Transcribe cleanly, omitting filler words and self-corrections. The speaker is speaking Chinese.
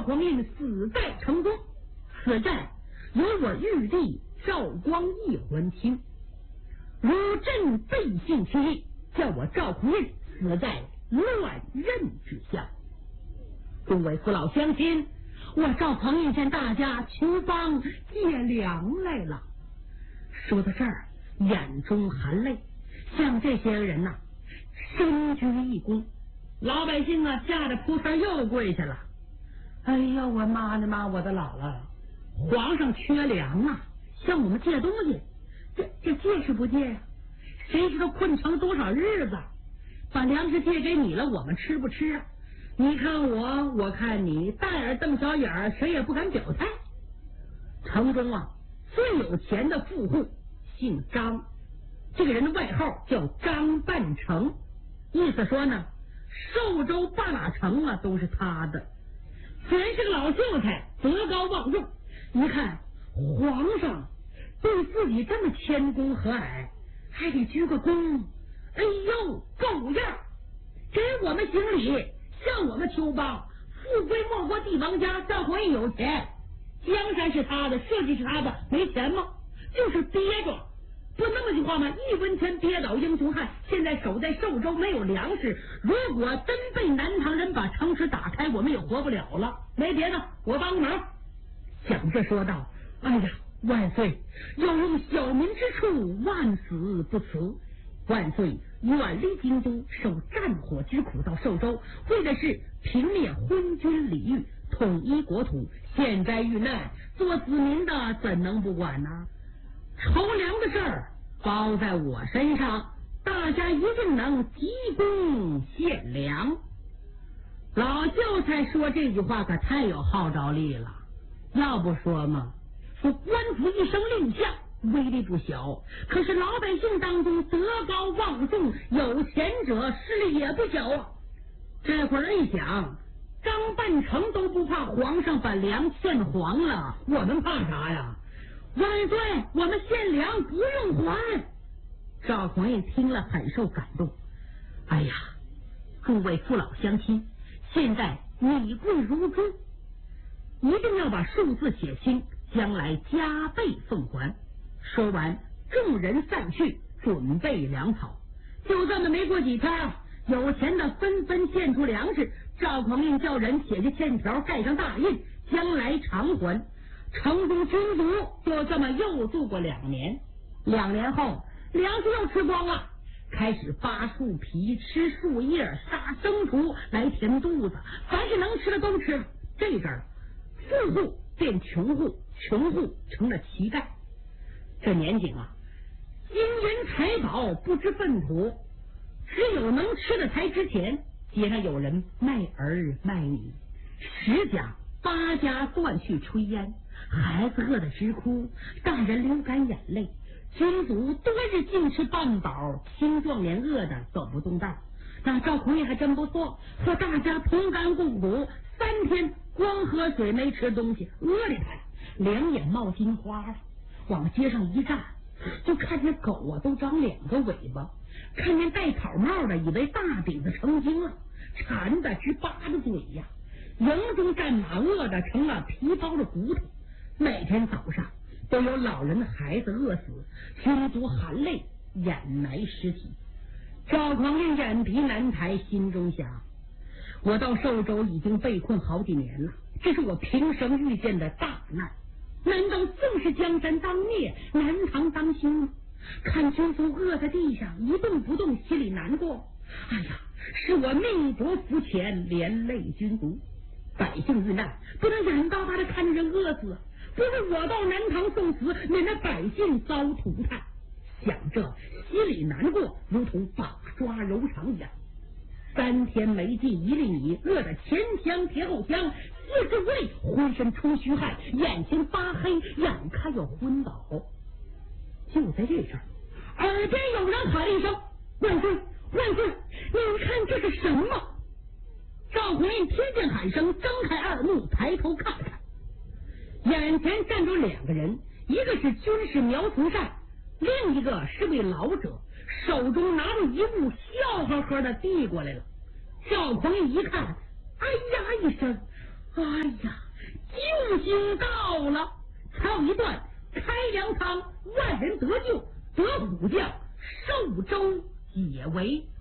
匡胤死在城中，此战由我玉帝赵光义还清。如朕背信弃义，叫我赵匡胤死在乱刃之下。诸位父老乡亲，我赵匡胤向大家求帮借粮来了。说到这儿，眼中含泪，向这些人呐深鞠一躬。老百姓啊，吓得扑通又跪下了。哎呀，我妈的妈，我的姥姥，皇上缺粮啊，向我们借东西，这借是不借呀？谁知道困成多少日子，把粮食借给你了，我们吃不吃啊？你看我，我看你，大眼瞪小眼，谁也不敢表态。城中啊，最有钱的富户姓张，这个人的外号叫张半城，意思说呢，寿州半拉城啊都是他的。虽然是个老秀才，德高望重，一看皇上对自己这么谦恭和蔼，还得鞠个躬，哎呦，够样，给我们行礼，向我们求帮。富贵莫过帝王家，赵匡胤有钱，江山是他的，社稷是他的，没钱吗？就是憋着。不那么句话吗？一文钱跌倒英雄汉。现在守在寿州没有粮食，如果真被南唐人把城池打开，我们也活不了了。没别的，我帮个忙。想着说道：哎呀，万岁，要用小民之处，万死不辞。万岁远离京都，受战火之苦到寿州，为的是平灭昏君李煜，统一国土。现在遇难，做子民的怎能不管呢？筹粮的事儿包在我身上，大家一定能急功献粮。老秀才说这句话可太有号召力了，要不说嘛，说官府一声令下，威力不小，可是老百姓当中德高望重，有钱者势力也不小啊。这会儿一想，张半城都不怕皇上把粮献黄了，我们怕啥呀？万岁，我们献粮不用还。赵匡胤听了很受感动。哎呀，诸位父老乡亲，现在米贵如珠，一定要把数字写清，将来加倍奉还。说完，众人散去，准备粮草。就这么没过几天，有钱的纷纷献出粮食。赵匡胤叫人写下欠条，盖上大印，将来偿还。城中军卒就这么又度过2年。2年后，粮食又吃光了，开始扒树皮、吃树叶、杀牲畜来填肚子，凡是能吃的都吃。这阵儿，富户变穷户，穷户成了乞丐。这年景啊，金银财宝不知粪土，只有能吃的才值钱。街上有人卖儿卖女，10家8家断续炊烟，孩子饿得直哭，大人流干眼泪。军卒多日净吃半饱，青壮年饿得走不动道。那赵匡胤还真不错，和大家同甘共苦，3天光喝水没吃东西，饿的他两眼冒金花了。往街上一站，就看见狗啊都长2个尾巴，看见戴草帽的以为大饼子成精了，馋的直扒着嘴呀。营中战马饿的成了皮包着骨头，每天早上都有老人孩子饿死，军卒含泪掩埋尸体。赵匡胤眼皮难抬，心中想：我到寿州已经被困好几年了，这是我平生遇见的大难，难道正是江山当灭，南唐当兴吗？看军卒饿在地上一动不动，心里难过。哎呀，是我命薄福浅，连累军卒。百姓遇难，不能眼巴巴的看着人饿死，不是我到南唐送死，免得百姓遭涂炭。想着心里难过，如同把抓揉肠一样。3天没进1粒米，饿得前腔贴后腔，四肢胃，浑身出虚汗，眼睛发黑，眼看要昏倒。就在这阵，耳边有人喊一声：万岁万岁，你看这是什么？赵匡胤听见喊声，睁开2目，抬头看看，眼前站着2个人，一个是军士苗从善，另一个是位老者，手中拿着一物，笑呵呵的递过来了。赵匡胤一看，哎呀一声， 哎呀，救星到了！操一段，开粮仓，万人得救，得虎将，寿州解围。